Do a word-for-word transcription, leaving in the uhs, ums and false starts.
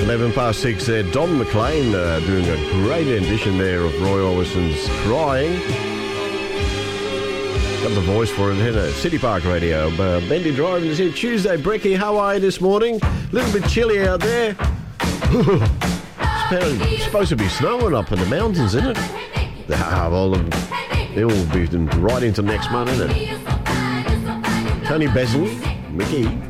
eleven past six there. Don McLean uh, doing a great rendition there of Roy Orbison's Crying. Got the voice for it, hasn't it? City Park Radio. Uh, Bendy driving this here Tuesday. Brecky, how are you this morning? A little bit chilly out there. It's supposed to be snowing up in the mountains, isn't it? Ah, well, it will be right into next month, isn't it? Tony Basil, Mickey.